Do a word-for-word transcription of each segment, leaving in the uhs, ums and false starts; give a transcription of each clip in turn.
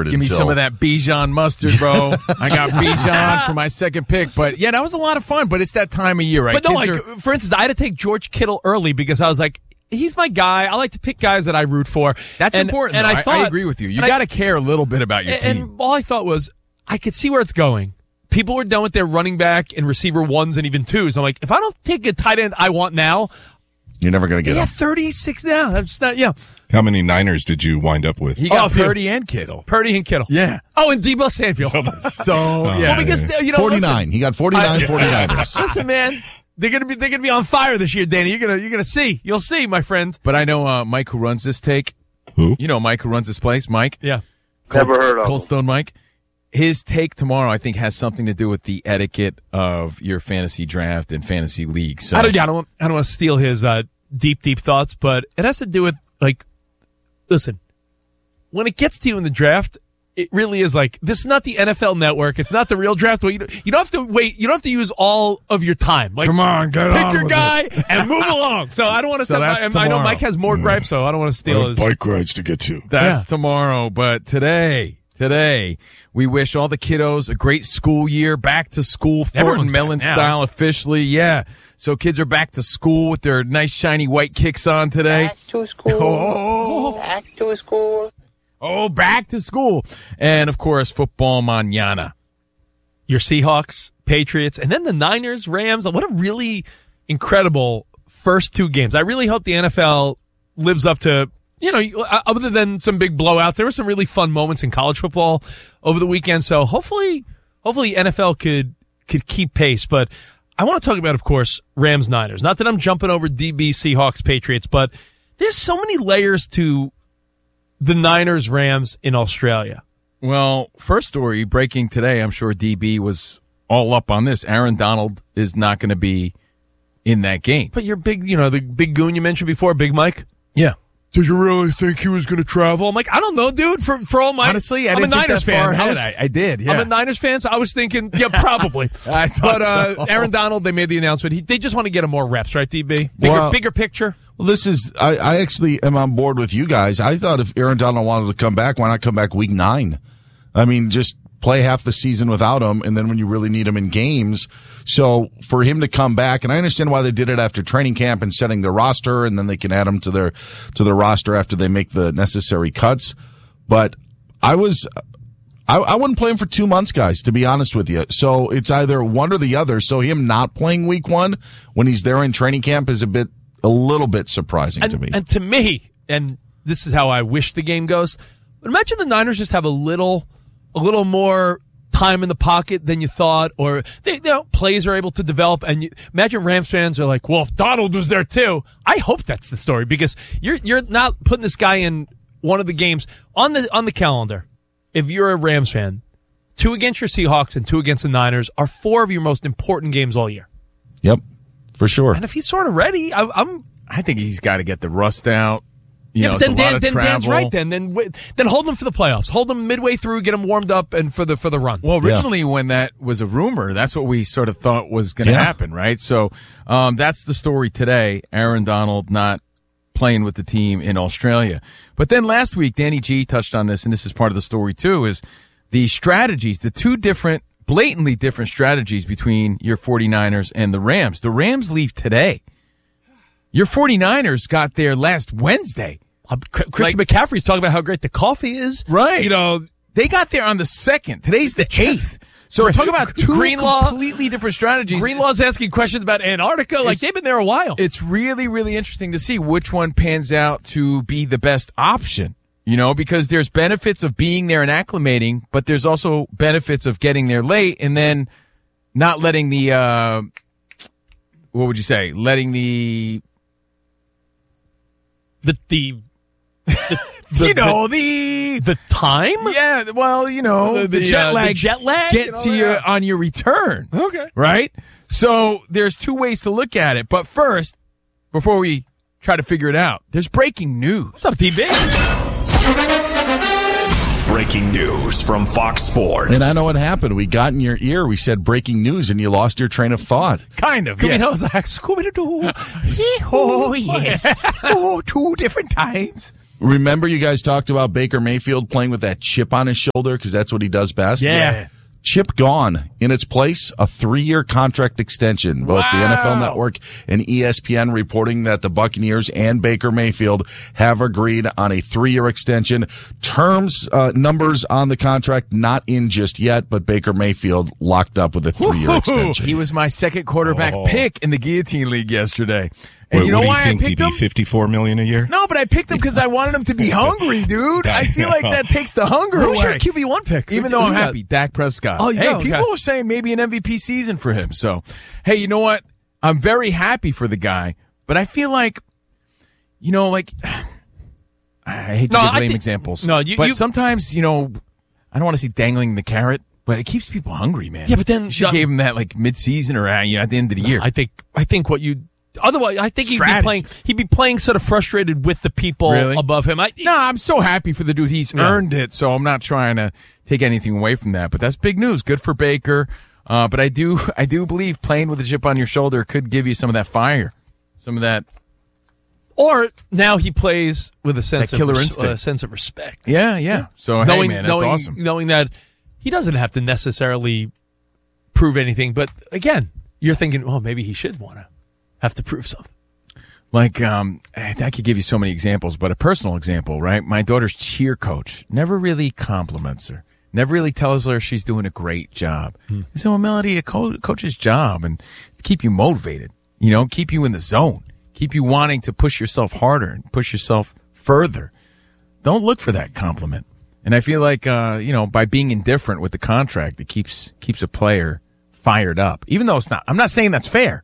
covered. Give until... me some of that Bijan mustard, bro. I got Bijan for my second pick. But, yeah, that was a lot of fun. But it's that time of year, right? But no, Kids like, are... for instance, I had to take George Kittle early because I was like, he's my guy. I like to pick guys that I root for. That's and, important, and though. I, I, thought, I agree with you. You and got to I- care a little bit about your and, team. And all I thought was, I could see where it's going. People were done with their running back and receiver ones and even twos. I'm like, if I don't take a tight end I want now, You're never going to get yeah, him. thirty-six now. That's not, yeah. How many Niners did you wind up with? He got Oh, if you- Purdy and Kittle. Purdy and Kittle. Yeah. Oh, and Debo Samuel. So, yeah. Well, because, you know, forty-nine. listen, He got forty-nine I- 49ers. listen, man, they're gonna be they're gonna be on fire this year, Danny. You're gonna you're gonna see. You'll see, my friend. But I know uh, Mike who runs this take. Who? You know Mike who runs this place, Mike? Yeah. Cold, Never heard of Cold him. Stone Mike. His take tomorrow, I think, has something to do with the etiquette of your fantasy draft and fantasy league. So I don't I don't want, I don't want to steal his uh, deep deep thoughts, but it has to do with like, listen, when it gets to you in the draft, it really is like, this is not the N F L Network. It's not the real draft. You don't, you don't have to wait. You don't have to use all of your time. Like, Come on, get pick on your with guy and move along. So I don't want to. So step. that's I, I know tomorrow. Mike has more gripes, so I don't want to steal his. Bike rides to get to. That's Yeah. tomorrow. But today, today, we wish all the kiddos a great school year. Back to school, Thornton Everyone's Mellon back now. style officially. Yeah. So kids are back to school with their nice shiny white kicks on today. Back to school. Oh. Back to school. Oh, back to school. And, of course, football mañana. Your Seahawks, Patriots, and then the Niners, Rams. What a really incredible first two games. I really hope the N F L lives up to, you know, other than some big blowouts, there were some really fun moments in college football over the weekend. So hopefully, hopefully N F L could, could keep pace. But I want to talk about, of course, Rams, Niners. Not that I'm jumping over D B, Seahawks, Patriots, but there's so many layers to the Niners, Rams in Australia. Well, first story breaking today, I'm sure D B was all up on this. Aaron Donald is not going to be in that game. But you're big, you know, the big goon you mentioned before, Big Mike. Yeah. Did you really think he was going to travel? I'm like, I don't know, dude. For for all my Honestly, I I'm didn't a think Niners that fan. far I, ahead. was, I, I did, yeah. I'm a Niners fan, so I was thinking, yeah, probably. I thought but uh, so. Aaron Donald, they made the announcement. He, they just want to get him more reps, right, D B? Bigger, Well- bigger picture. Well, this is, I, I actually am on board with you guys. I thought if Aaron Donald wanted to come back, why not come back week nine? I mean, just play half the season without him, and then when you really need him in games. So for him to come back, and I understand why they did it after training camp and setting their roster, and then they can add him to their, to their roster after they make the necessary cuts. But I was, I, I wouldn't play him for two months, guys, to be honest with you. So it's either one or the other. So him not playing week one when he's there in training camp is a bit, a little bit surprising And, to me. and to me, and this is how I wish the game goes, but imagine the Niners just have a little, a little more time in the pocket than you thought, or they, you know, plays are able to develop. And you, imagine Rams fans are like, well, if Donald was there too, I hope that's the story, because you're you're not putting this guy in one of the games on the on the calendar. If you're a Rams fan, two against your Seahawks and two against the Niners are four of your most important games all year. Yep, for sure. And if he's sort of ready, I, I'm. I think he's got to get the rust out. You Yeah, know, but then it's a lot Dan, of then Dan's travel. right. Then then wi- then hold them for the playoffs. Hold them midway through, get them warmed up, and for the for the run. Well, originally when that was a rumor, that's what we sort of thought was going to Yeah. happen, right? So um, that's the story today. Aaron Donald not playing with the team in Australia. But then last week, Danny G touched on this, and this is part of the story too, is the strategies, the two different, blatantly different strategies between your 49ers and the Rams. The Rams leave today. Your 49ers got there last Wednesday. Uh, Christian McCaffrey's talking about how great the coffee is. Right. You know, They got there on the second. Today's the eighth. So we're talking about two Greenlaw- completely different strategies. Greenlaw's asking questions about Antarctica. Like, It's- they've been there a while. It's really, really interesting to see which one pans out to be the best option, you know, because there's benefits of being there and acclimating, but there's also benefits of getting there late and then not letting the, uh, what would you say? Letting the, the the, the, the you know, the, the time. yeah, well, you know, The- the, the, jet uh, lag, the jet lag get and all to you that. on your return. Okay. Right? So there's two ways to look at it. But first, before we try to figure it out, there's breaking news. What's up, D B? Breaking news from Fox Sports. And I know what happened. We got in your ear. We said breaking news, and you lost your train of thought. Kind of, Can we yeah. know Zach? Scooby-Doo. Oh, yes. Oh, two different times. Remember you guys talked about Baker Mayfield playing with that chip on his shoulder because that's what he does best? Yeah. Chip gone. In its place, a three-year contract extension. Both Wow. the N F L Network and E S P N reporting that the Buccaneers and Baker Mayfield have agreed on a three-year extension. Terms, uh, numbers on the contract not in just yet, but Baker Mayfield locked up with a three-year extension. He was my second quarterback Oh. pick in the Guillotine League yesterday. And Wait, you know what do you why think? I picked D B him? fifty-four million a year? No, but I picked him because I wanted him to be hungry, dude. I feel like that takes the hunger Who's away. your Q B one pick? Even Who- though who I'm you got? happy, Dak Prescott. Oh, you hey, go, okay. people were saying maybe an M V P season for him. So, hey, you know what? I'm very happy for the guy, but I feel like, you know, like I hate to No, give I lame think- examples. no, you- but you- sometimes, you know, I don't want to see dangling the carrot, but it keeps people hungry, man. Yeah, but then- you should uh, gave him that like mid-season or uh, you know, at the end of the year. I think I think what you otherwise I think he'd be Strategy. playing he'd be playing sort of frustrated with the people Really? above him. I, No, I'm so happy for the dude. He's Yeah. earned it, so I'm not trying to take anything away from that. But that's big news. Good for Baker. Uh, but I do, I do believe playing with a chip on your shoulder could give you some of that fire, some of that. Or now he plays with a sense That killer of res- instinct. a sense of respect. Yeah, yeah. So knowing, hey, man, that's knowing, awesome. knowing that he doesn't have to necessarily prove anything, but again, you're thinking, well, maybe he should want to have to prove something. Like, um, I I could give you so many examples, but a personal example, right? My daughter's cheer coach never really compliments her. Never really tells her she's doing a great job. Hmm. I said, well, Melody, a co- coach's job and to keep you motivated, you know, keep you in the zone, keep you wanting to push yourself harder and push yourself further. Don't look for that compliment. And I feel like, uh, you know, by being indifferent with the contract, it keeps, keeps a player fired up, even though it's not, I'm not saying that's fair,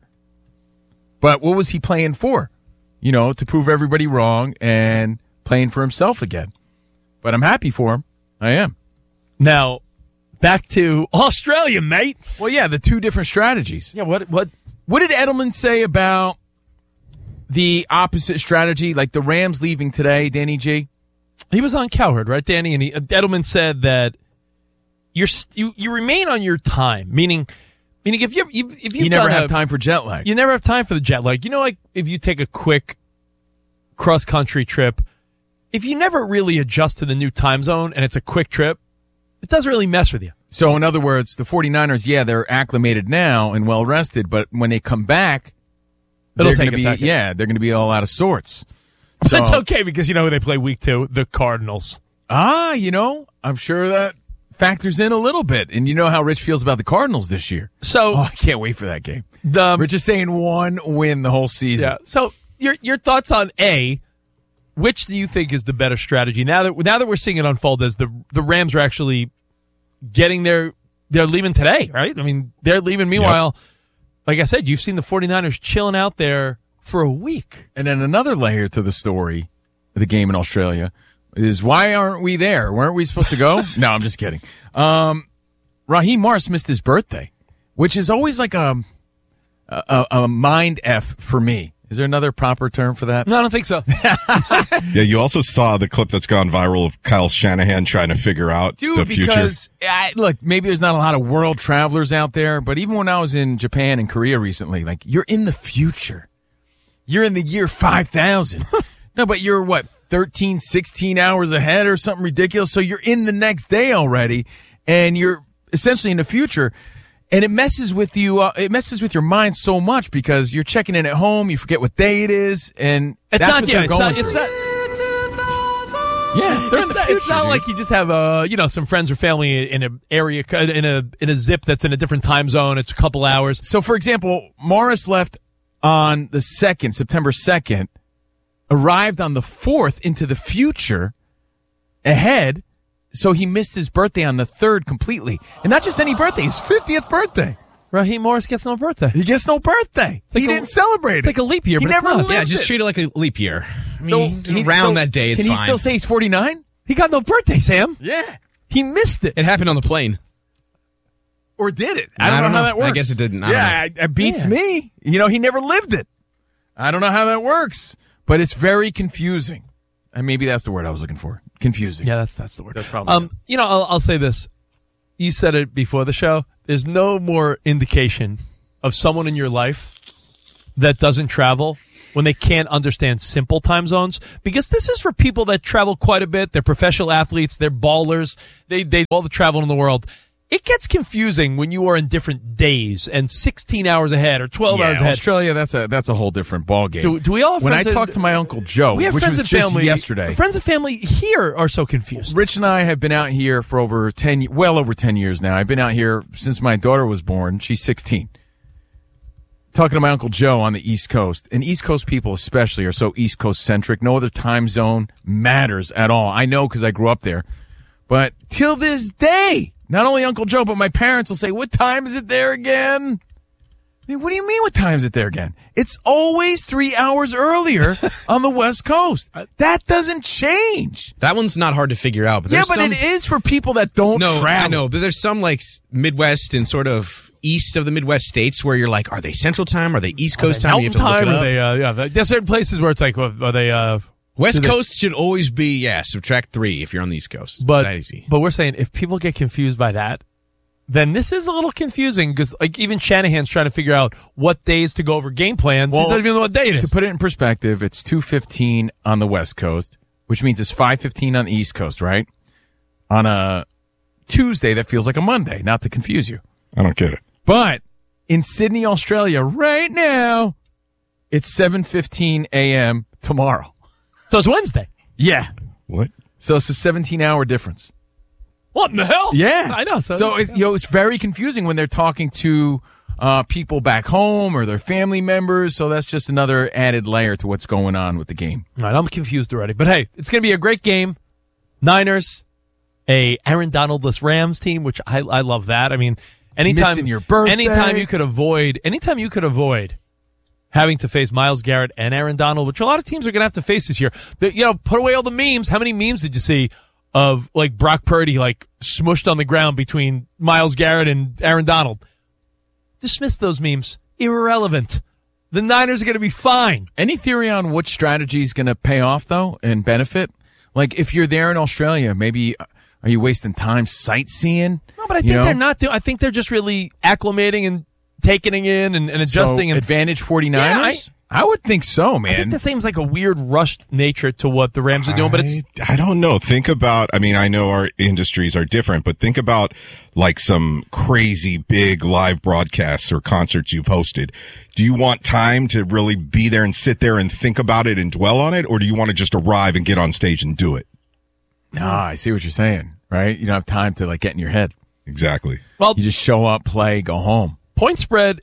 but what was he playing for? You know, to prove everybody wrong and playing for himself again. But I'm happy for him. I am. Now, back to Australia, mate. Well, yeah, the two different strategies. Yeah, what what What did Edelman say about the opposite strategy, like the Rams leaving today, Danny G? he was on Cowherd, right, Danny? And he, Edelman said that you're st- you you remain on your time, meaning meaning if you if if You you never have time for jet lag. you never have time for the jet lag. You know, like if you take a quick cross country trip, if you never really adjust to the new time zone and it's a quick trip, it doesn't really mess with you. So, in other words, the 49ers, yeah, they're acclimated now and well rested, but when they come back, It'll they're take gonna a be, second. yeah, they're going to be all out of sorts. But So, that's okay because you know who they play week two? The Cardinals. ah, you know, I'm sure that factors in a little bit. And you know how Rich feels about the Cardinals this year. So Oh, I can't wait for that game. the Rich is saying one win the whole season. yeah. So your your thoughts on A? Which do you think is the better strategy now that now that we're seeing it unfold as the the Rams are actually getting their they're leaving today, right? I mean, they're leaving. Meanwhile, like I said, you've seen the 49ers chilling out there for a week. And then another layer to the story of the game in Australia is why aren't we there? Weren't we supposed to go? No, I'm just kidding. Um, Raheem Morris missed his birthday, which is always like a, a, a mind F for me. Is there another proper term for that? No, I don't think so. Yeah, you also saw the clip that's gone viral of Kyle Shanahan trying to figure out Dude, the future. because I, look, maybe there's not a lot of world travelers out there, but even when I was in Japan and Korea recently, like you're in the future. You're in the year five thousand. No, but you're what, thirteen, sixteen hours ahead or something ridiculous. So you're in the next day already and you're essentially in the future. And it messes with you. Uh, it messes with your mind so much because you're checking in at home. You forget what day it is. And It's that's not. what Yeah, they're it's going not. It's through. not. Yeah, they're in It's the not, future, it's not dude. like you just have uh you know some friends or family in an area in a in a zip that's in a different time zone. It's a couple hours. So, for example, Morris left on the second, September second, arrived on the fourth into the future ahead. So he missed his birthday on the third completely. And not just any birthday, his fiftieth birthday. Raheem Morris gets no birthday. He gets no birthday. like he a- didn't celebrate It's it. like a leap year, He but it's never not. lived Yeah, just it. treat it like a leap year. I mean, So just he- around so that day, it's Can fine. he still say he's forty-nine? He got no birthday, Sam. Yeah. He missed it. It happened on the plane. Or did it? I I don't, don't know how know. that works. I guess it didn't. I yeah, it it beats Yeah. me. You know, he never lived it. I don't know how that works. But it's very confusing. And maybe that's the word I was looking for. Confusing. Yeah, that's that's the word. That's probably Um, you know, I'll, I'll say this. You said it before the show. There's no more indication of someone in your life that doesn't travel when they can't understand simple time zones, because this is for people that travel quite a bit. They're professional athletes. They're ballers. They, they, all the travel in the world. It gets confusing when you are in different days and sixteen hours ahead or twelve yeah, hours ahead. Australia, that's a that's a whole different ballgame. Do, do we all have when I friends talked that, to my Uncle Joe, we have which friends was and just family, yesterday. Friends and family here are so confused. Rich and I have been out here for over ten, well over ten years now. I've been out here since my daughter was born. She's sixteen. Talking to my Uncle Joe on the East Coast, and East Coast people especially are so East Coast centric. No other time zone matters at all. I know because I grew up there. But till this day, not only Uncle Joe, but my parents will say, what time is it there again? I mean, what do you mean what time is it there again? It's always three hours earlier on the West Coast. That doesn't change. That one's not hard to figure out. But Yeah, there's but some, it is for people that don't No, travel. I know, but there's some like s- Midwest and sort of east of the Midwest states where you're like, are they Central Time? Are they East Coast time? You have Mountain to look time, it are up. they, uh, yeah, there's certain places where it's like, well, are they, uh, West do they- Coast should always be, yeah, subtract three if you're on the East Coast. but, it's that easy. but we're saying if people get confused by that, then this is a little confusing because like even Shanahan's trying to figure out what days to go over game plans. Well, he doesn't even know what day it is. To put it in perspective, it's two fifteen on the West Coast, which means it's five fifteen on the East Coast, right? On a Tuesday, that feels like a Monday, not to confuse you. I don't get it. But in Sydney, Australia, right now, it's seven fifteen a.m. tomorrow. So it's Wednesday. Yeah. What? So it's a seventeen-hour difference. What in the hell? Yeah. I know. So, So it's, you know, it's very confusing when they're talking to uh, people back home or their family members. So that's just another added layer to what's going on with the game. All right, I'm confused already. But hey, it's going to be a great game. Niners, a Aaron Donald-less Rams team, which I, I love that. I mean, anytime Missing your birthday. anytime you could avoid, anytime you could avoid having to face Myles Garrett and Aaron Donald, which a lot of teams are going to have to face this year. The, you know, put away all the memes. How many memes did you see of like Brock Purdy like smushed on the ground between Myles Garrett and Aaron Donald? Dismiss those memes. Irrelevant. The Niners are going to be fine. Any theory on which strategy is going to pay off, though, and benefit? Like, if you're there in Australia, maybe are you wasting time sightseeing? No, but I You think know? they're not doing. I think they're just really acclimating and taking it in and, and adjusting. So, and advantage 49ers? Yeah, I- I would think so, I man. think this seems like a weird rushed nature to what the Rams are doing, but it's I, I don't know. Think about, I mean, I know our industries are different, but think about like some crazy big live broadcasts or concerts you've hosted. Do you want time to really be there and sit there and think about it and dwell on it? Or do you want to just arrive and get on stage and do it? Ah, I see what you're saying, right? You don't have time to, like, get in your head. Exactly. well, You just show up, play, go home. point spread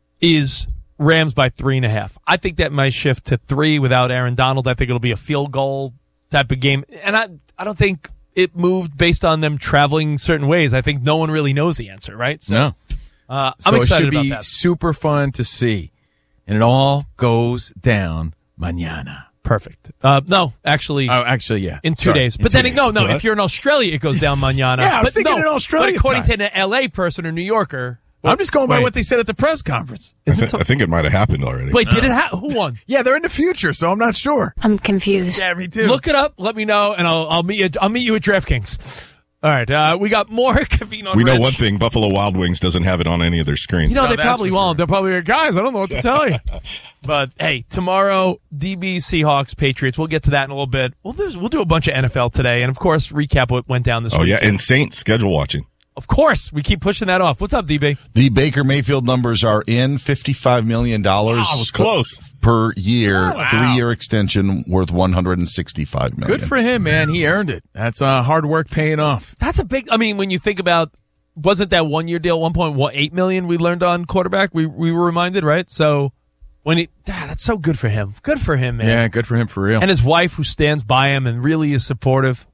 is Rams by three and a half. I think that might shift to three without Aaron Donald. I think it'll be a field goal type of game, and I I don't think it moved based on them traveling certain ways. I think no one really knows the answer, right? So, No. uh, So I'm excited it should about be that. super fun to see. And it all goes down mañana. Perfect. Uh, no, actually, Oh, actually, yeah. in two Sorry, days. in But two then, days. no, no. What? If you're in Australia, it goes down mañana. Yeah, I was but thinking no, in Australia But according time. to an L A person or New Yorker, I'm just going by Wait. what they said at the press conference. I, th- I think it might have happened already. wait, did it happen? Who won? Yeah, they're in the future, so I'm not sure. I'm confused. Yeah, me too. Look it up. Let me know, and I'll I'll meet you. I'll meet you at DraftKings. All right, uh, we got more Kaveen on we know Rich. one thing, Buffalo Wild Wings doesn't have it on any of their screens. You know, No, they that's probably for won't. sure. They'll probably be like, guys, I don't know what to tell you. But hey, tomorrow, D B, Seahawks, Patriots. We'll get to that in a little bit. We'll do, we'll do a bunch of N F L today, and of course, recap what went down this oh, week. yeah, and Saints schedule watching. Of course, we keep pushing that off. What's up, D B? The Baker Mayfield numbers are in fifty-five million dollars Wow, it was close. per year, Wow. three-year extension worth one hundred sixty-five million dollars. Good for him, man. He earned it. That's uh, hard work paying off. That's a big. I mean, when you think about, wasn't that one year deal one point eight million we learned on quarterback? We we were reminded, right? So when he, ah, that's so good for him. Good for him, man. Yeah, good for him for real. And his wife who stands by him and really is supportive.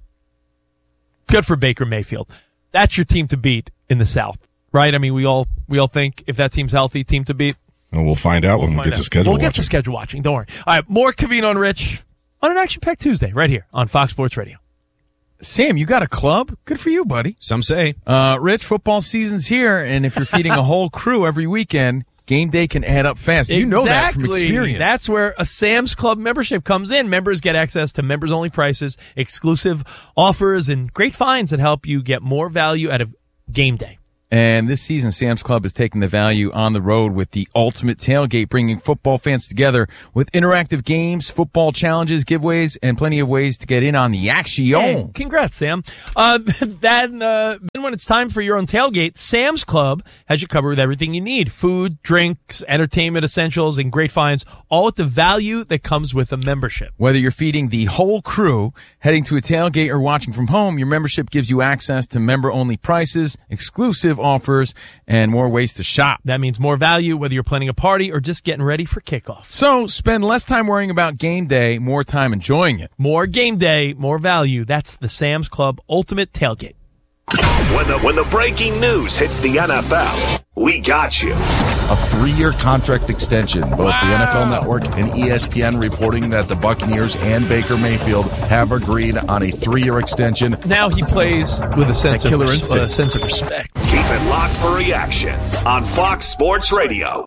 Good for Baker Mayfield. That's your team to beat in the South, right? I mean, we all we all think if that team's healthy, team to beat. And we'll find out when we Find get out. to schedule We'll get watching. to schedule watching. Don't worry. All right, more Kaveen on Rich on an action-packed Tuesday right here on Fox Sports Radio. Sam, you got a club? Good for you, buddy. Some say. Uh, Rich, football season's here, and if you're feeding a whole crew every weekend, game day can add up fast. You know that from Exactly. experience. That's where a Sam's Club membership comes in. Members get access to members-only prices, exclusive offers, and great finds that help you get more value out of game day. And this season, Sam's Club is taking the value on the road with the ultimate tailgate, bringing football fans together with interactive games, football challenges, giveaways, and plenty of ways to get in on the action. Hey, congrats, Sam. Uh, then, uh, then when it's time for your own tailgate, Sam's Club has you covered with everything you need. Food, drinks, entertainment essentials, and great finds, all at the value that comes with a membership. Whether you're feeding the whole crew, heading to a tailgate, or watching from home, your membership gives you access to member-only prices, exclusive offers, and more ways to shop. That means more value, whether you're planning a party or just getting ready for kickoff. So spend less time worrying about game day, more time enjoying it. More game day, more value. That's the Sam's Club Ultimate Tailgate. When the, when the breaking news hits the N F L, we got you. A three-year contract extension. Both wow. the N F L Network and E S P N reporting that the Buccaneers and Baker Mayfield have agreed on a three-year extension. Now he plays with a sense, of, res- uh, sense of respect. Keep it locked for reactions on Fox Sports Radio.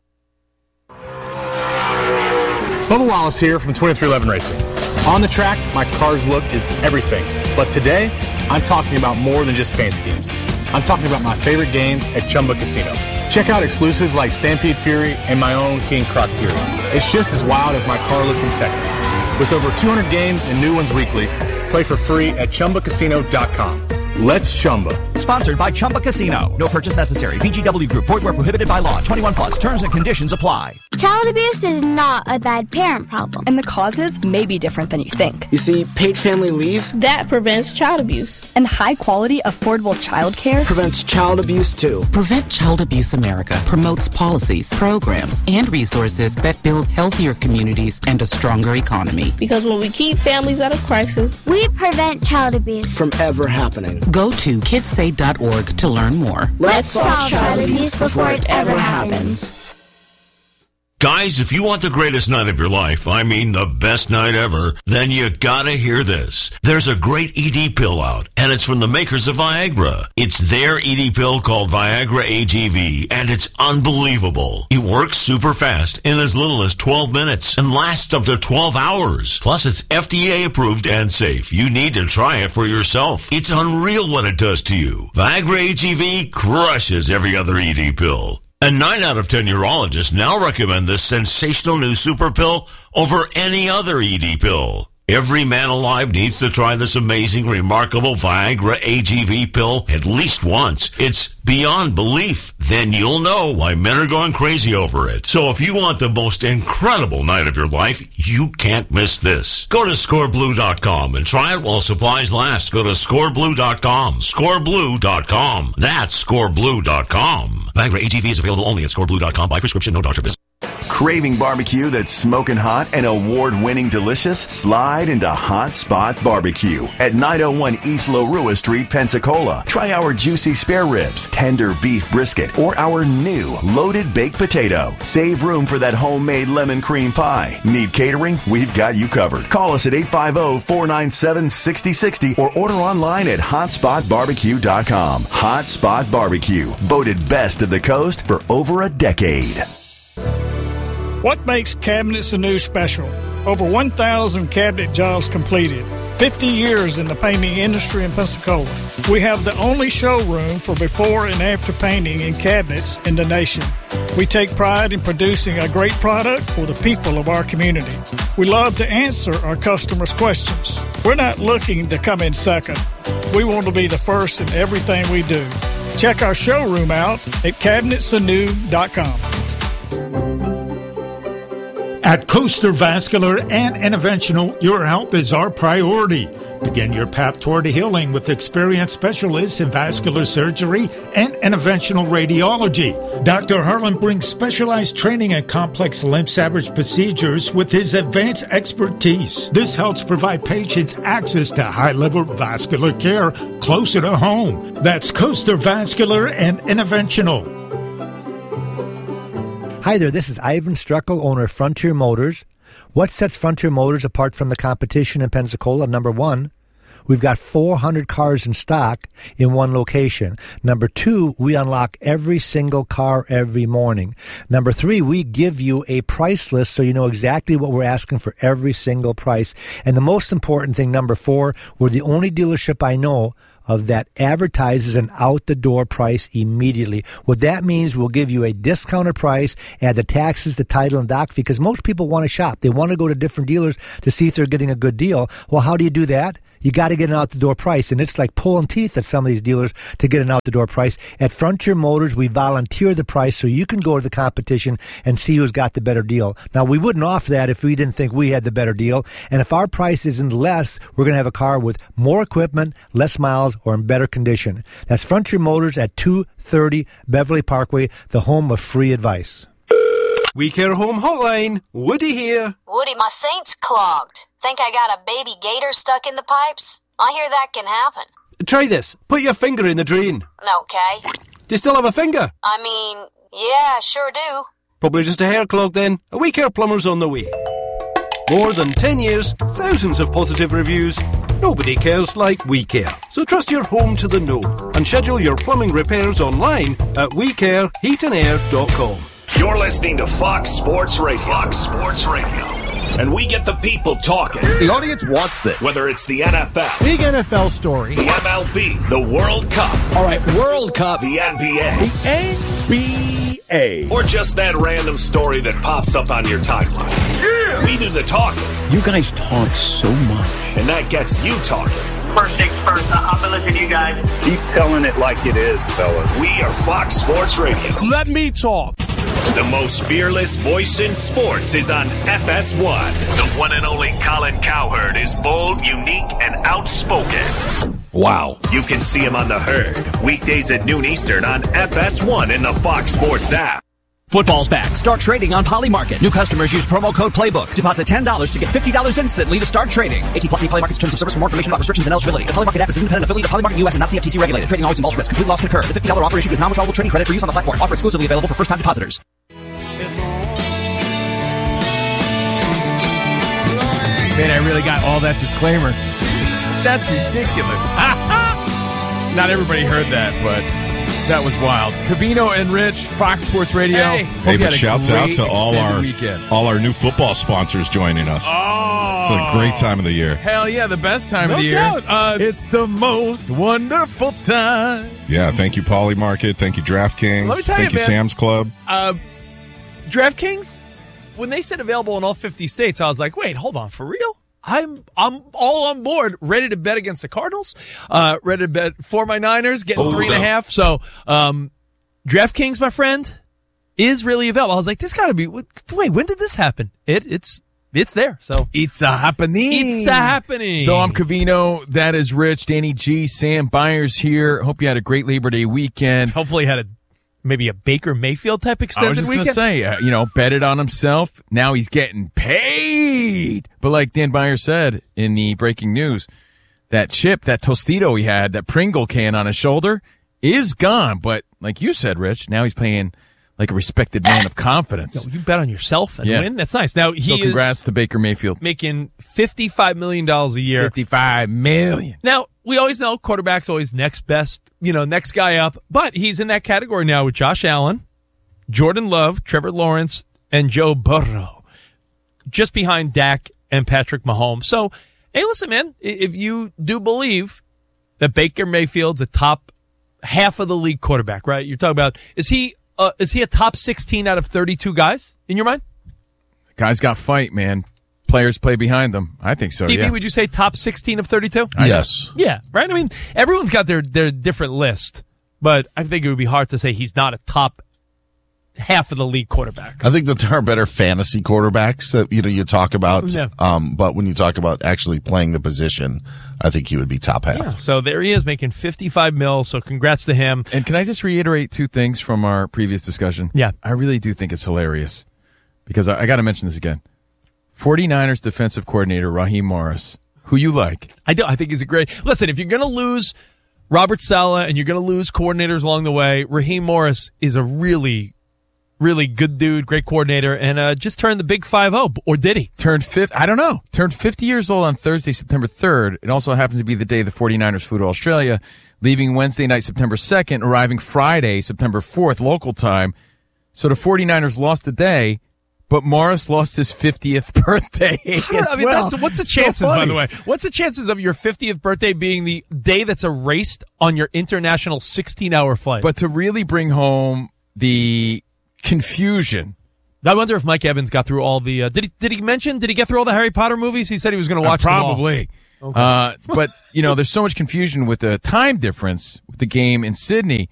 Bubba Wallace here from twenty-three eleven Racing. On the track, my car's look is everything. But today, I'm talking about more than just paint schemes. I'm talking about my favorite games at Chumba Casino. Check out exclusives like Stampede Fury and my own King Croc Fury. It's just as wild as my car look in Texas. With over two hundred games and new ones weekly, play for free at Chumba Casino dot com. Let's Chumba. Sponsored by Chumba Casino. No purchase necessary. V G W Group. Void where prohibited by law. twenty-one plus. Terms and conditions apply. Child abuse is not a bad parent problem. And the causes may be different than you think. You see, paid family leave that prevents child abuse. And high quality, affordable child care prevents child abuse too. Prevent Child Abuse America promotes policies, programs, and resources that build healthier communities and a stronger economy. Because when we keep families out of crisis, we prevent child abuse from ever happening. Go to kids say dot org to learn more. Let's stop child abuse before it ever happens. Guys, if you want the greatest night of your life, I mean the best night ever, then you gotta hear this. There's a great E D pill out, and it's from the makers of Viagra. It's their E D pill called Viagra A G V, and it's unbelievable. It works super fast in as little as twelve minutes and lasts up to twelve hours. Plus, it's F D A approved and safe. You need to try it for yourself. It's unreal what it does to you. Viagra A G V crushes every other E D pill. And nine out of ten urologists now recommend this sensational new super pill over any other E D pill. Every man alive needs to try this amazing, remarkable Viagra A G V pill at least once. It's beyond belief. Then you'll know why men are going crazy over it. So if you want the most incredible night of your life, you can't miss this. Go to score blue dot com and try it while supplies last. Go to score blue dot com. score blue dot com. That's score blue dot com. Viagra A G V is available only at score blue dot com by prescription, no doctor visit. Craving barbecue that's smoking hot and award-winning delicious? Slide into Hot Spot Barbecue at nine oh one East Lorua Street, Pensacola. Try our juicy spare ribs, tender beef brisket, or our new loaded baked potato. Save room for that homemade lemon cream pie. Need catering? We've got you covered. Call us at eight five zero, four nine seven, six zero six zero or order online at hot spot barbecue dot com. Hot Spot Barbecue, voted best of the coast for over a decade. What makes Cabinets Anew special? Over one thousand cabinet jobs completed. fifty years in the painting industry in Pensacola. We have the only showroom for before and after painting in cabinets in the nation. We take pride in producing a great product for the people of our community. We love to answer our customers' questions. We're not looking to come in second. We want to be the first in everything we do. Check our showroom out at cabinets anew dot com. At Coaster Vascular and Interventional, your health is our priority. Begin your path toward healing with experienced specialists in vascular surgery and interventional radiology. Doctor Harlan brings specialized training in complex limb salvage procedures with his advanced expertise. This helps provide patients access to high-level vascular care closer to home. That's Coaster Vascular and Interventional. Hi there, this is Ivan Struckel, owner of Frontier Motors. What sets Frontier Motors apart from the competition in Pensacola? Number one, we've got four hundred cars in stock in one location. Number two, we unlock every single car every morning. Number three, we give you a price list so you know exactly what we're asking for every single price. And the most important thing, number four, we're the only dealership I know of that advertises an out-the-door price immediately. What that means, we'll give you a discounted price, add the taxes, the title, and doc, because most people want to shop. They want to go to different dealers to see if they're getting a good deal. Well, how do you do that? You got to get an out-the-door price, and it's like pulling teeth at some of these dealers to get an out-the-door price. At Frontier Motors, we volunteer the price so you can go to the competition and see who's got the better deal. Now, we wouldn't offer that if we didn't think we had the better deal, and if our price isn't less, we're going to have a car with more equipment, less miles, or in better condition. That's Frontier Motors at two thirty Beverly Parkway, the home of free advice. We Care Home Hotline, Woody here. Woody, my Saint's clogged. Think I got a baby gator stuck in the pipes? I hear that can happen. Try this. Put your finger in the drain. Okay. Do you still have a finger? I mean, yeah, sure do. Probably just a hair clog then. A We Care plumber's on the way. More than ten years, thousands of positive reviews. Nobody cares like We Care. So trust your home to the know and schedule your plumbing repairs online at we care heat and air dot com. You're listening to Fox Sports Radio. Fox Sports Radio. And we get the people talking. The audience wants this. Whether it's the N F L. Big N F L story. The M L B. The World Cup. All right, World Cup. The N B A. The N B A. Or just that random story that pops up on your timeline. Yeah. We do the talking. You guys talk so much. And that gets you talking. First things first, I've been listening to you guys. Keep telling it like it is, fellas. We are Fox Sports Radio. Let me talk. The most fearless voice in sports is on F S one. The one and only Colin Cowherd is bold, unique, and outspoken. Wow. You can see him on The Herd, weekdays at noon Eastern on F S one in the Fox Sports app. Football's back. Start trading on Polymarket. New customers use promo code Playbook. Deposit ten dollars to get fifty dollars instantly to start trading. eighteen plus Polymarket's terms of service. For more information about restrictions and eligibility. The Polymarket app is an independent affiliate of Polymarket U S and not C F T C regulated. Trading always involves risk. Complete loss can occur. The fifty dollars offer issued is non-withdrawable trading credit for use on the platform. Offer exclusively available for first-time depositors. Man, I really got all that disclaimer. That's ridiculous. Not everybody heard that, but that was wild. Covino and Rich, Fox Sports Radio. Hey, hey but shouts out to all our weekend. all our new football sponsors joining us. Oh, it's a great time of the year. Hell yeah, the best time no of the doubt. year. Uh, it's the most wonderful time. Yeah, thank you, Polymarket. Thank you, DraftKings. Let me tell thank you, you, man, Sam's Club. Uh, DraftKings, when they said available in all fifty states, I was like, wait, hold on, for real? I'm I'm all on board, ready to bet against the Cardinals, uh, ready to bet for my Niners, getting Hold three and up. a half. So, um, DraftKings, my friend, is really available. I was like, this got to be. Wait, when did this happen? It it's it's there. So it's a happening. It's a happening. So I'm Covino. That is Rich, Danny G, Sam Byers here. Hope you had a great Labor Day weekend. Hopefully, you had a. Maybe a Baker Mayfield type extended I was just weekend. going to say, uh, you know, betted on himself. Now he's getting paid. But like Dan Byer said in the breaking news, that chip, that Tostito he had, that Pringle can on his shoulder is gone. But like you said, Rich, now he's playing like a respected man of confidence. Yo, you bet on yourself and yeah. win. That's nice. Now he so congrats is to Baker Mayfield. Making fifty-five million dollars a year. fifty-five million dollars. Now, we always know quarterback's always next best, you know, next guy up. But he's in that category now with Josh Allen, Jordan Love, Trevor Lawrence, and Joe Burrow. Just behind Dak and Patrick Mahomes. So, hey, listen, man, if you do believe that Baker Mayfield's a top half of the league quarterback, right? You're talking about, is he uh, is he a top sixteen out of thirty-two guys in your mind? Guy's got fight, man. Players play behind them. I think so, D B, yeah. would you say top sixteen of thirty-two? Yes. Yeah, right? I mean, everyone's got their, their different list, but I think it would be hard to say he's not a top half of the league quarterback. I think that there are better fantasy quarterbacks that, you know, you talk about, Yeah. um, but when you talk about actually playing the position, I think he would be top half. Yeah. So there he is making fifty-five mil, so congrats to him. And can I just reiterate two things from our previous discussion? Yeah. I really do think it's hilarious because I, I got to mention this again. forty-niners defensive coordinator Raheem Morris, who you like. I do. I think he's a great. Listen, if you're going to lose Robert Saleh and you're going to lose coordinators along the way, Raheem Morris is a really, really good dude, great coordinator, and uh, just turned the big five oh, or did he? Turned fifty. I don't know. Turned fifty years old on Thursday, September third. It also happens to be the day the forty-niners flew to Australia, leaving Wednesday night, September second, arriving Friday, September fourth, local time. So the forty-niners lost the day, but Morris lost his fiftieth birthday. as I mean, well. that's, what's the So chances, by funny. the way? What's the chances of your fiftieth birthday being the day that's erased on your international sixteen-hour flight? But to really bring home the confusion. I wonder if Mike Evans got through all the. Uh, did he? Did he mention? Did he get through all the Harry Potter movies? He said he was going to watch Uh, them all. probably. Okay. Uh, but you know, there's so much confusion with the time difference with the game in Sydney.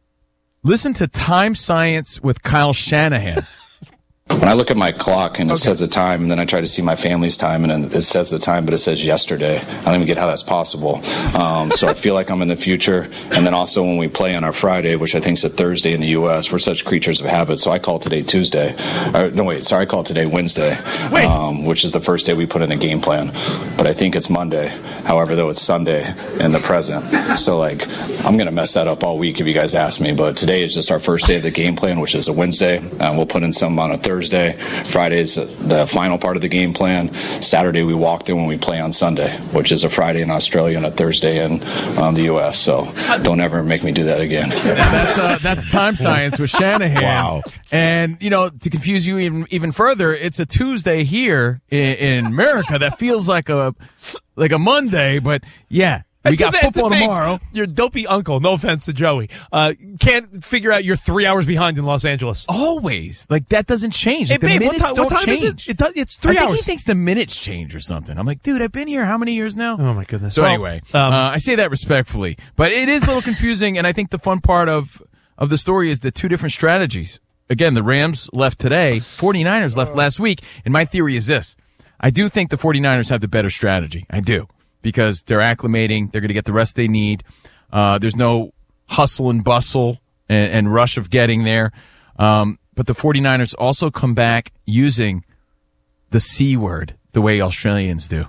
Listen to Time Science with Kyle Shanahan. When I look at my clock and it okay. says the time, and then I try to see my family's time, and then it says the time, but it says yesterday. I don't even get how that's possible. Um, so I feel like I'm in the future. And then also when we play on our Friday, which I think is a Thursday in the U S, we're such creatures of habit. So I call today Tuesday. Or, no, wait, sorry, I call today Wednesday, um, which is the first day we put in a game plan. But I think it's Monday. However, though, it's Sunday in the present. So, like, I'm going to mess that up all week if you guys ask me. But today is just our first day of the game plan, which is a Wednesday. Um, we'll put in some on a Thursday. Thursday. Friday's the final part of the game plan. Saturday we walk in when we play on Sunday, which is a Friday in Australia and a Thursday in um, the U S. So don't ever make me do that again. That's uh, that's Time Science with Shanahan. Wow. And, you know, to confuse you even even further, it's a Tuesday here in, in America that feels like a like a Monday, but yeah. We And got to- football to think tomorrow. Your dopey uncle, no offense to Joey, uh, can't figure out you're three hours behind in Los Angeles. Always. Like, that doesn't change. Hey, Like, the babe, what minutes time- don't what time is change. it? It does- it's three I think hours. he thinks the minutes change or something. I'm like, dude, I've been here how many years now? Oh, my goodness. So Well, anyway, um, uh, I say that respectfully. But it is a little confusing, and I think the fun part of, of the story is the two different strategies. Again, the Rams left today, 49ers left last week, and my theory is this. I do think the 49ers have the better strategy. I do. Because they're acclimating, they're going to get the rest they need. Uh, there's no hustle and bustle and, and rush of getting there. Um, but the 49ers also come back using the C word the way Australians do.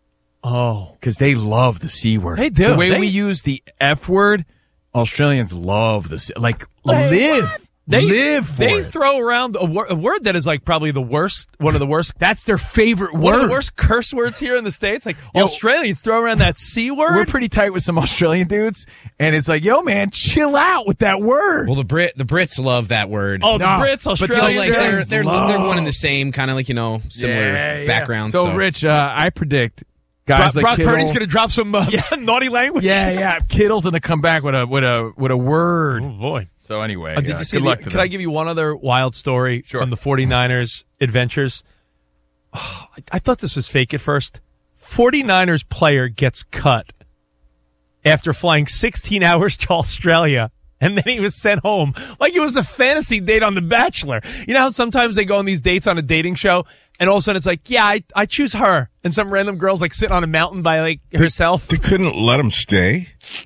Oh. Because they love the C word. They do. The way They- we use the F word, Australians love the C. Like, Hey, live. what? They live for They it. throw around a, wor- a word that is like probably the worst, one of the worst. That's their favorite One of word. the worst curse words here in the States. Like, Yo, Australians throw around that C word. We're pretty tight with some Australian dudes, and it's like, yo, man, chill out with that word. Well, the Brit the Brits love that word. Oh, the No, Brits, but so Australians. like they're they're love- they're one and the same, kind of like, you know, similar Yeah, yeah. backgrounds. So, Rich, uh, I predict guys Brock, like Brock Kittle, Purdy's going to drop some uh, naughty language. yeah, yeah, Kittle's going to come back with a with a with a word. Oh, boy. So anyway, Uh, did uh, you see good the, luck to Can them. I give you one other wild story Sure. from the 49ers adventures? Oh, I, I thought this was fake at first. 49ers player gets cut after flying sixteen hours to Australia, and then he was sent home like it was a fantasy date on The Bachelor. You know how sometimes they go on these dates on a dating show, and all of a sudden it's like, yeah, I, I choose her, and some random girl's like sitting on a mountain by like herself. They couldn't let him stay.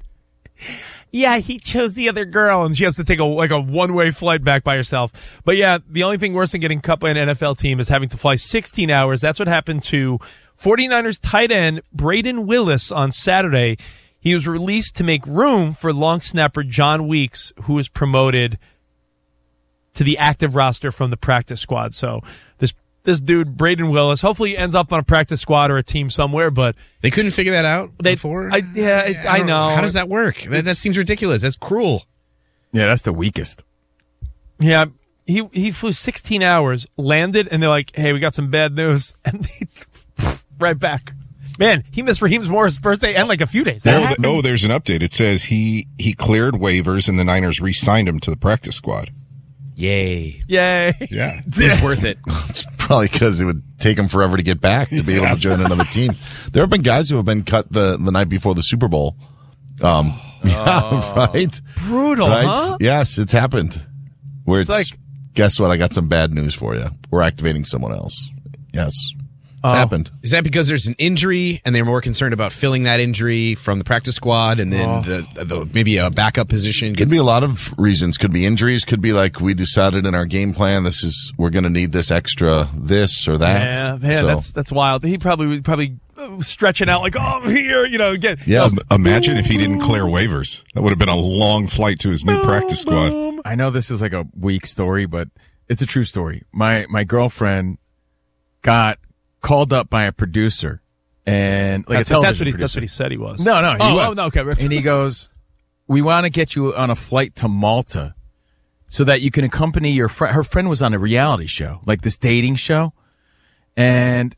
Yeah, he chose the other girl, and she has to take a like a one-way flight back by herself. But yeah, the only thing worse than getting cut by an N F L team is having to fly sixteen hours. That's what happened to 49ers tight end Braden Willis on Saturday. He was released to make room for long snapper John Weeks, who was promoted to the active roster from the practice squad. So this this dude, Braden Willis, hopefully he ends up on a practice squad or a team somewhere, but they couldn't figure that out they, before. I, yeah, I, I don't know. How does that work? That, that seems ridiculous. That's cruel. Yeah, that's the weakest. Yeah, he he flew sixteen hours, landed, and they're like, "Hey, we got some bad news," and he, right back. Man, he missed Raheem Morris' birthday and like a few days. No, th- no, there's an update. It says he he cleared waivers and the Niners re-signed him to the practice squad. Yay! Yay! Yeah, it's worth it. It's probably because it would take him forever to get back to be able to join another team. There have been guys who have been cut the, the night before the Super Bowl. Um, yeah, right? Brutal, right? huh? Yes, it's happened. Where it's, It's like- guess what? I got some bad news for you. We're activating someone else. Yes. It's Oh. happened. Is that because there's an injury and they're more concerned about filling that injury from the practice squad and then Oh. the, the maybe a backup position? Could gets- be a lot of reasons. Could be injuries. Could be like we decided in our game plan. This is we're going to need this extra this or that. Yeah, man, So, that's that's wild. He probably was probably uh, stretching out like, "Oh, I'm here," you know. Again, yeah. Um, imagine if he didn't clear waivers. That would have been a long flight to his new practice squad. I know this is like a weak story, but it's a true story. My my girlfriend got called up by a producer, and like That's, a television that's what he producer. that's what he said he was. No, no, he oh, was. oh, no, okay. And he goes, "We want to get you on a flight to Malta, so that you can accompany your friend. Her friend was on a reality show, like this dating show. And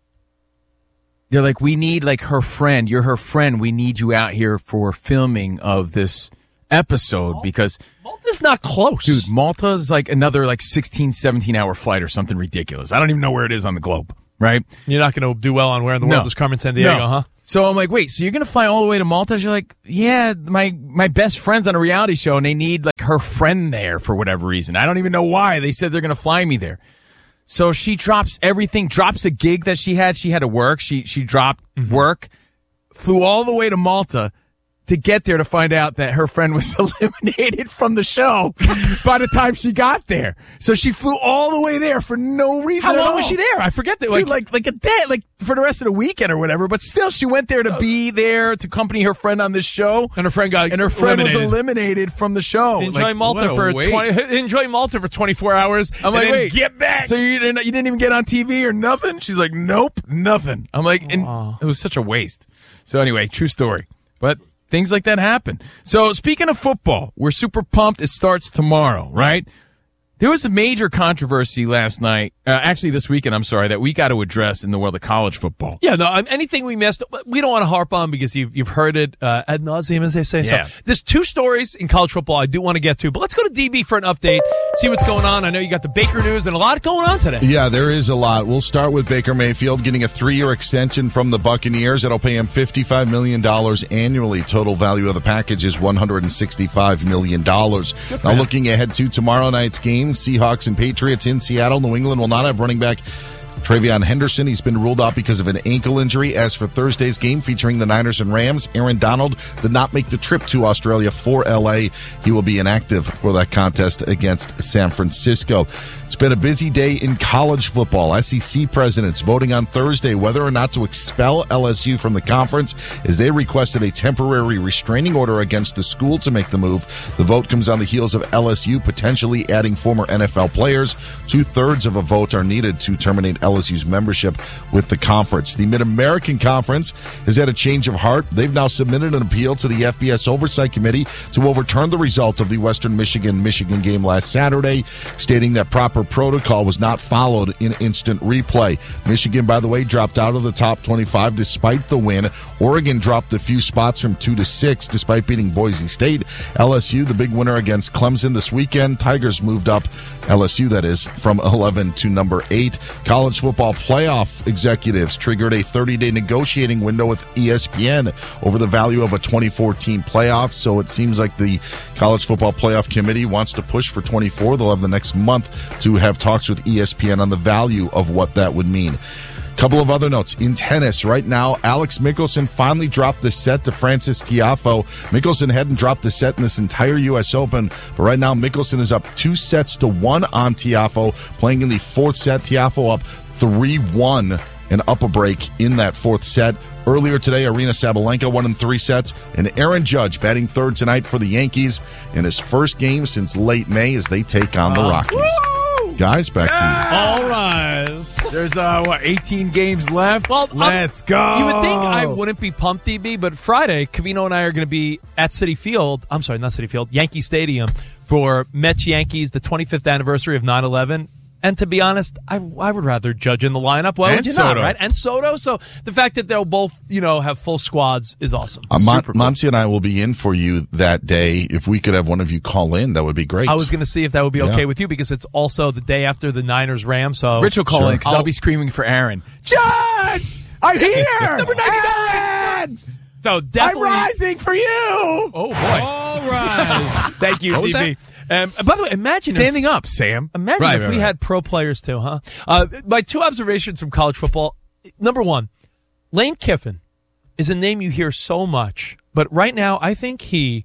they're like, we need like her friend. You're her friend. We need you out here for filming of this episode because Malta's not close. Dude, Malta is like another like sixteen, seventeen hour flight or something ridiculous. I don't even know where it is on the globe, right? You're not going to do well on where in the world No. is Carmen San Diego, No. huh? So I'm like, wait, so you're going to fly all the way to Malta? She's like, yeah, my, my best friend's on a reality show and they need like her friend there for whatever reason. I don't even know why. They said they're going to fly me there. So she drops everything, drops a gig that she had. She had to work. She, she dropped Mm-hmm. work, flew all the way to Malta to get there to find out that her friend was eliminated from the show by the time she got there. So she flew all the way there for no reason How at long all. was she there? I forget that. Dude, Like, like, like a day, like for the rest of the weekend or whatever. But still, she went there to be there to accompany her friend on this show. and her friend got And her friend eliminated. was eliminated from the show. Enjoy Like, Malta what a for waste. twenty. Enjoy Malta for twenty-four hours. I'm and like, then wait, get back. So you didn't, you didn't even get on T V or nothing? She's like, nope, nothing. I'm like, and it was such a waste. So anyway, true story. But things like that happen. So speaking of football, we're super pumped. It starts tomorrow, right? There was a major controversy last night, uh, actually this weekend, I'm sorry, that we got to address in the world of college football. Yeah, no, um, anything we missed, we don't want to harp on because you've you've heard it uh, ad nauseum, as they say. Yeah. So there's two stories in college football I do want to get to, but let's go to D B for an update, see what's going on. I know you got the Baker news and a lot going on today. Yeah, there is a lot. We'll start with Baker Mayfield getting a three-year extension from the Buccaneers. That'll pay him fifty-five million dollars annually. Total value of the package is one hundred sixty-five million dollars. Now, him. looking ahead to tomorrow night's game, Seahawks and Patriots in Seattle. New England will not have running back Travion Henderson. He's been ruled out because of an ankle injury. As for Thursday's game featuring the Niners and Rams, Aaron Donald did not make the trip to Australia for L A. He will be inactive for that contest against San Francisco. It's been a busy day in college football. S E C presidents voting on Thursday whether or not to expel L S U from the conference as they requested a temporary restraining order against the school to make the move. The vote comes on the heels of L S U potentially adding former N F L players. Two-thirds of a vote are needed to terminate L S U's membership with the conference. The Mid-American Conference has had a change of heart. They've now submitted an appeal to the F B S Oversight Committee to overturn the result of the Western Michigan-Michigan game last Saturday, stating that proper protocol was not followed in instant replay. Michigan, by the way, dropped out of the top twenty-five despite the win. Oregon dropped a few spots from two to six despite beating Boise State. L S U, the big winner against Clemson this weekend. Tigers moved up, L S U that is, from eleven to number eight. College football playoff executives triggered a thirty-day negotiating window with E S P N over the value of a twenty-four team playoff. So it seems like the College Football Playoff Committee wants to push for twenty-four. They'll have the next month to have talks with E S P N on the value of what that would mean. Couple of other notes. In tennis, right now, Alex Mickelson finally dropped the set to Francis Tiafoe. Mickelson hadn't dropped the set in this entire U S Open, but right now Mickelson is up two sets to one on Tiafoe, playing in the fourth set. Tiafoe up three one and up a break in that fourth set. Earlier today, Arina Sabalenka won in three sets, and Aaron Judge batting third tonight for the Yankees in his first game since late May as they take on the Rockies. Guys, back to you. All rise. There's, uh, what, eighteen games left? Well, let's go. You would think I wouldn't be pumped, D B, but Friday, Cavino and I are going to be at Citi Field. I'm sorry, not Citi Field, Yankee Stadium for Mets Yankees, the twenty-fifth anniversary of nine eleven. And to be honest, I, I would rather Judge in the lineup. Why And would you Soto. not, right? And Soto. So the fact that they'll both, you know, have full squads is awesome. Uh, Mon- Super cool. Monty and I will be in for you that day. If we could have one of you call in, that would be great. I was going to see if that would be Yeah. okay with you because it's also the day after the Niners Rams. So Rich will call Sure. in because I'll be screaming for Aaron. Judge! I'm here! Number Aaron! So definitely, I'm rising for you! Oh boy! All right. Thank you, What was D B. Um, by the way, imagine Standing if, up, Sam. Imagine Right, if right, we right. had pro players too, huh? Uh, my two observations from college football. Number one, Lane Kiffin is a name you hear so much, but right now I think he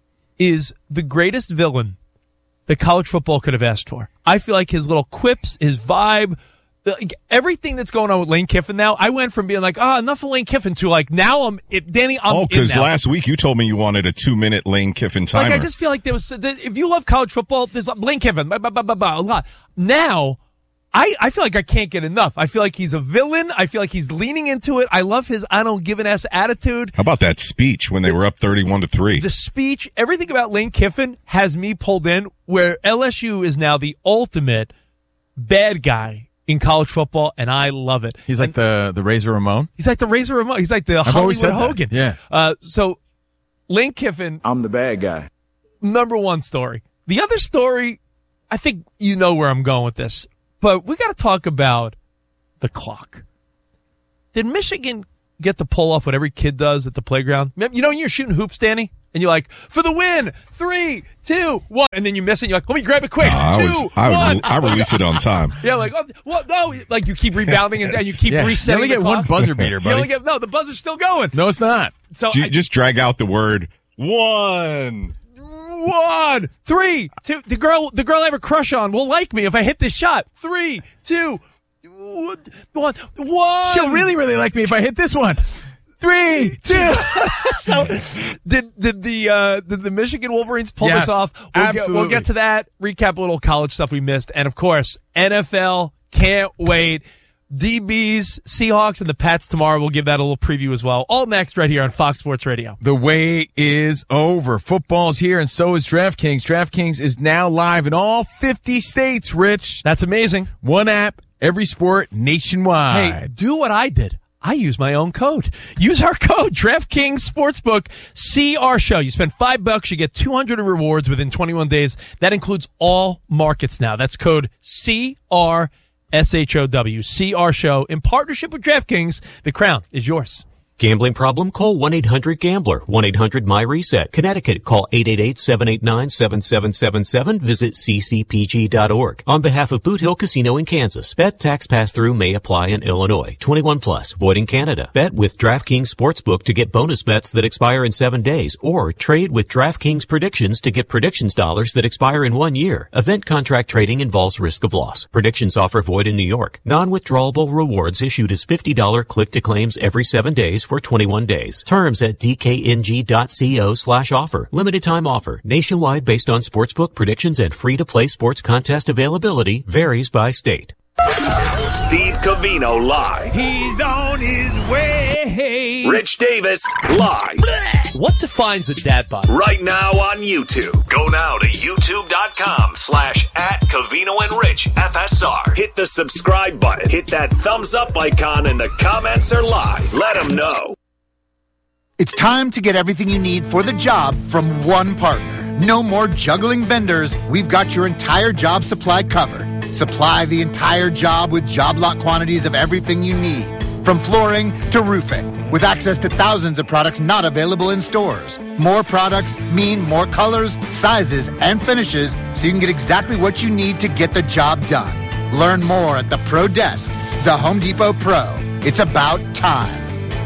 is the greatest villain that college football could have asked for. I feel like his little quips, his vibe, like everything that's going on with Lane Kiffin now, I went from being like, ah, oh, enough of Lane Kiffin to like, now I'm, it, Danny, I'm Oh, in because now. last week you told me you wanted a two-minute Lane Kiffin timer. Like, I just feel like there was, if you love college football, there's Lane Kiffin, blah, blah, blah, blah, blah, blah. Now, I, I feel like I can't get enough. I feel like he's a villain. I feel like he's leaning into it. I love his I don't give an ass attitude. How about that speech when they were up thirty-one to three? The speech, everything about Lane Kiffin has me pulled in, where L S U is now the ultimate bad guy in college football, and I love it. He's like the, the Razor Ramon? He's like the Razor Ramon. He's like the I've always Hollywood said Hogan. that. Yeah. Uh, so Lane Kiffin. I'm the bad guy. Number one story. The other story, I think you know where I'm going with this. But we got to talk about the clock. Did Michigan get to pull off what every kid does at the playground? You know when you're shooting hoops, Danny, and you're like, for the win, three, two, one, and then you miss it, and you're like, let me grab it quick, No, I two, was, I, one. would, I release it on time. Yeah, like, oh, what, no, like you keep rebounding and, and you keep Yeah. resetting You only the get one clock. buzzer beater, You buddy. only get, no, the buzzer's still going. No, it's not. So Ju- I- just drag out the word one. One, three, two. The girl, the girl I have a crush on will like me if I hit this shot. Three, two, one, one. She'll really, really like me if I hit this one. Three, two. So, did did the uh, did the Michigan Wolverines pull Yes, this off? We'll get, we'll absolutely. get to that. Recap a little college stuff we missed, and of course, N F L. Can't wait. D Bs, Seahawks, and the Pats tomorrow. We'll give that a little preview as well. All next right here on Fox Sports Radio. The wait is over. Football's here, and so is DraftKings. DraftKings is now live in all fifty states, Rich. That's amazing. One app, every sport, nationwide. Hey, do what I did. I use my own code. Use our code, DraftKings Sportsbook. See our show. You spend five bucks, you get two hundred in rewards within twenty-one days. That includes all markets now. That's code C R S H O W. See our show in partnership with DraftKings. The crown is yours. Gambling problem? Call one eight hundred gambler. one eight hundred my reset. Connecticut, call eight eight eight, seven eight nine, seven seven seven seven. Visit c c p g dot org. On behalf of Boot Hill Casino in Kansas, bet tax pass-through may apply in Illinois. twenty-one plus, void in Canada. Bet with DraftKings Sportsbook to get bonus bets that expire in seven days, or trade with DraftKings Predictions to get predictions dollars that expire in one year. Event contract trading involves risk of loss. Predictions offer void in New York. Non-withdrawable rewards issued as fifty dollars click-to-claims every seven days for twenty-one days. Terms at d k n g dot co slash offer. Limited time offer. Nationwide based on sportsbook predictions and free-to-play sports contest availability. Varies by state. Steve Covino live. He's on his way. Rich Davis live. What defines a dad bod? Right now on YouTube. Go now to youtube.com slash at Covino and Rich F S R. Hit the subscribe button. Hit that thumbs up icon and the comments are live. Let them know. It's time to get everything you need for the job from one partner. No more juggling vendors. We've got your entire job supply covered. Supply the entire job with job lot quantities of everything you need, from flooring to roofing, with access to thousands of products not available in stores. More products mean more colors, sizes, and finishes, so you can get exactly what you need to get the job done. Learn more at the Pro Desk, the Home Depot Pro. It's about time.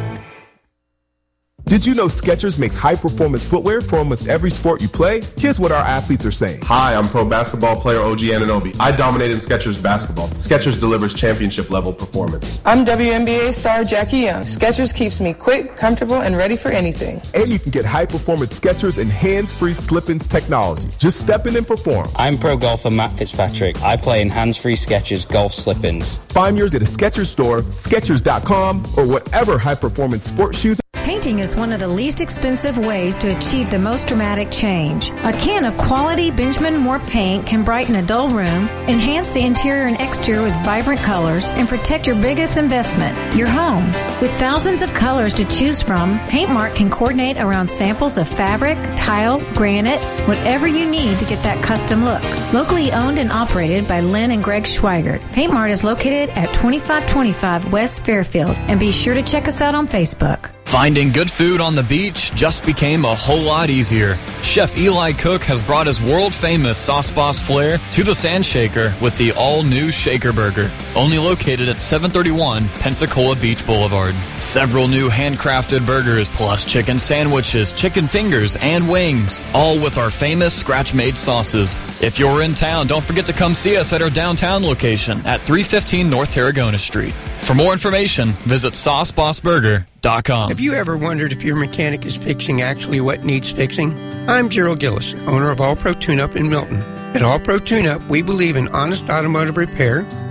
Did you know Skechers makes high-performance footwear for almost every sport you play? Here's what our athletes are saying. Hi, I'm pro basketball player O G Anunoby. I dominated in Skechers basketball. Skechers delivers championship-level performance. I'm W N B A star Jackie Young. Skechers keeps me quick, comfortable, and ready for anything. And you can get high-performance Skechers and hands-free slip-ins technology. Just step in and perform. I'm pro golfer Matt Fitzpatrick. I play in hands-free Skechers golf slip-ins. Find yours at a Skechers store, Skechers dot com, or whatever high-performance sports shoes. Painting is one of the least expensive ways to achieve the most dramatic change. A can of quality Benjamin Moore paint can brighten a dull room, enhance the interior and exterior with vibrant colors, and protect your biggest investment, your home. With thousands of colors to choose from, Paintmark can coordinate around samples of fabric, tile, granite, whatever you need to get that custom look. Locally owned and operated by Lynn and Greg Schweigert, Paintmark is located at twenty-five twenty-five West Fairfield, and be sure to check us out on Facebook. Finding good food on the beach just became a whole lot easier. Chef Eli Cook has brought his world-famous Sauce Boss flair to the Sand Shaker with the all-new Shaker Burger, only located at seven thirty-one Pensacola Beach Boulevard. Several new handcrafted burgers plus chicken sandwiches, chicken fingers, and wings, all with our famous scratch-made sauces. If you're in town, don't forget to come see us at our downtown location at three fifteen North Tarragona Street. For more information, visit sauce boss burger dot com. Have you ever wondered if your mechanic is fixing actually what needs fixing? I'm Gerald Gillis, owner of All Pro Tune-Up in Milton. At All Pro Tune-Up, we believe in honest automotive repair,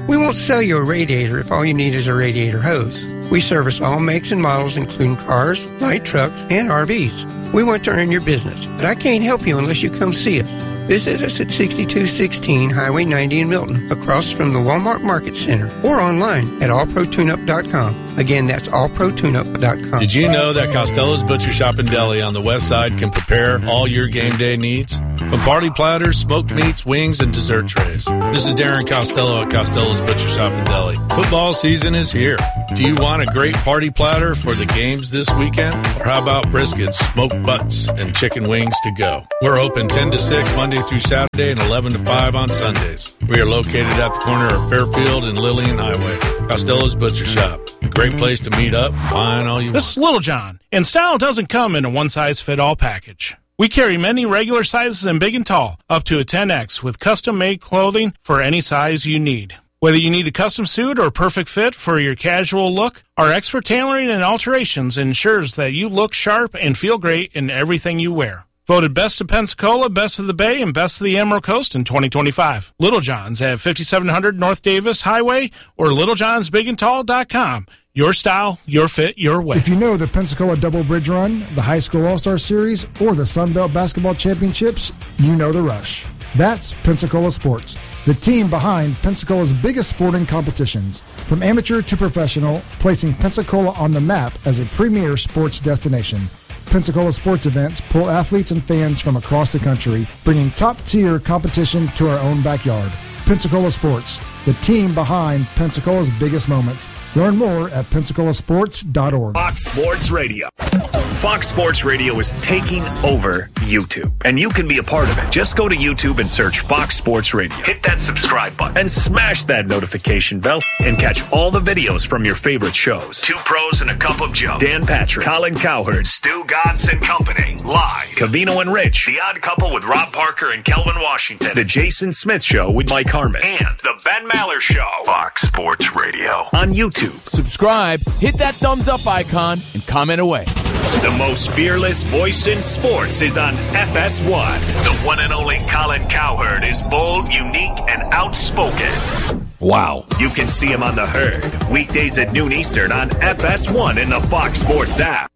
We won't sell you a radiator if all you need is a radiator hose. We service all makes and models, including cars, light trucks, and R Vs. We want to earn your business, but I can't help you unless you come see us. Visit us at sixty-two sixteen Highway ninety in Milton, across from the Walmart Market Center, or online at all pro tune up dot com. Again, that's all pro tune up dot com. Did you know that Costello's Butcher Shop and Deli on the west side can prepare all your game day needs? From party platters, smoked meats, wings, and dessert trays. This is Darren Costello at Costello's Butcher Shop and Deli. Football season is here. Do you want a great party platter for the games this weekend? Or how about briskets, smoked butts, and chicken wings to go? We're open ten to six Monday through Saturday and eleven to five on Sundays. We are located at the corner of Fairfield and Lillian Highway. Costello's Butcher Shop. A great place to meet up, find all you want. This is Little John, and style doesn't come in a one-size-fit-all package. We carry many regular sizes and big and tall, up to a ten X, with custom-made clothing for any size you need. Whether you need a custom suit or perfect fit for your casual look, our expert tailoring and alterations ensures that you look sharp and feel great in everything you wear. Voted Best of Pensacola, Best of the Bay, and Best of the Emerald Coast in twenty twenty-five. Little John's at fifty-seven hundred North Davis Highway or little johns big and tall dot com. Your style, your fit, your way. If you know the Pensacola Double Bridge Run, the High School All-Star Series, or the Sun Belt Basketball Championships, you know the Rush. That's Pensacola Sports, the team behind Pensacola's biggest sporting competitions. From amateur to professional, placing Pensacola on the map as a premier sports destination. Pensacola sports events pull athletes and fans from across the country, bringing top-tier competition to our own backyard. Pensacola Sports, the team behind Pensacola's biggest moments. Learn more at pensacola sports dot org. Fox Sports Radio. Fox Sports Radio is taking over YouTube, and you can be a part of it. Just go to YouTube and search Fox Sports Radio. Hit that subscribe button and smash that notification bell and catch all the videos from your favorite shows. Two Pros and a Cup of Joe. Dan Patrick, Colin Cowherd, Stu Gatz and Company. Live. Covino and Rich. The Odd Couple with Rob Parker and Kelvin Washington. The Jason Smith Show with Mike Harmon. And The Ben Maller Show. Fox Sports Radio. On YouTube. Subscribe, hit that thumbs up icon, and comment away. The most fearless voice in sports is on F S one. The one and only Colin Cowherd is bold, unique, and outspoken. Wow. You can see him on The Herd, weekdays at noon Eastern on F S one in the Fox Sports app.